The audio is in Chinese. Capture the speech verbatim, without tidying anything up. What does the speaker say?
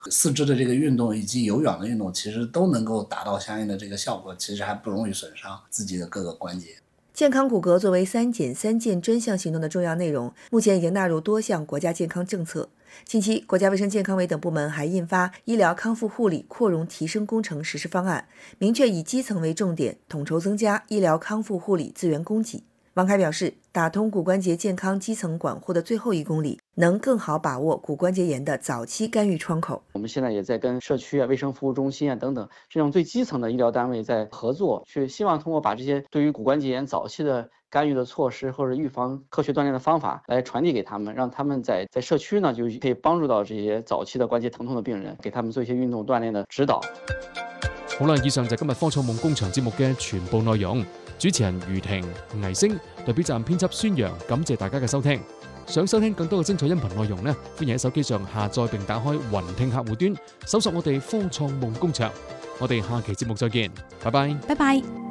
四肢的这个运动以及有氧的运动，其实都能够达到相应的这个效果，其实还不容易损伤自己的各个关节。 健康骨骼作为三减三健专项行动的重要内容，目前已经纳入多项国家健康政策。近期，国家卫生健康委等部门还印发《医疗康复护理扩容提升工程实施方案》，明确以基层为重点，统筹增加医疗康复护理资源供给。王凯表示，打通骨关节健康基层管护的最后一公里，能更好把握骨关节炎的早期干预窗口。 我们现在也在跟社区啊、卫生服务中心啊等等这种最基层的医疗单位在合作，去希望通过把这些对于骨关节炎早期的干预的措施或者预防科学锻炼的方法来传递给他们，让他们在在社区呢就可以帮助到这些早期的关节疼痛的病人，给他们做一些运动锻炼的指导。 好啦，以上就係今日科創夢工場節目嘅全部內容。主持人余婷、倪星，代表站編輯孫陽，感謝大家嘅收聽。想收聽更多嘅精彩音頻內容呢，歡迎喺手機上下載並打開雲聽客戶端，搜索我哋科創夢工場。我哋下期節目再見，拜拜， 拜拜。